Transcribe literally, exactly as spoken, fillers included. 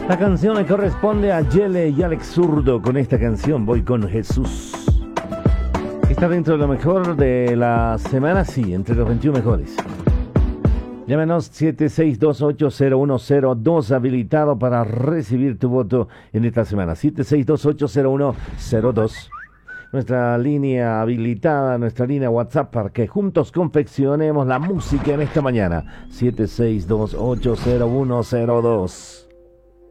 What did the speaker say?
La canción le corresponde a Yele y Alex Zurdo. Con esta canción Voy con Jesús. Está dentro de lo mejor de la semana, sí, entre los veintiuno mejores. Llámenos siete seis dos ocho cero uno cero dos, habilitado para recibir tu voto en esta semana. siete seis dos ocho cero uno cero dos. Nuestra línea habilitada, nuestra línea WhatsApp para que juntos confeccionemos la música en esta mañana. siete seis dos ocho cero uno cero dos.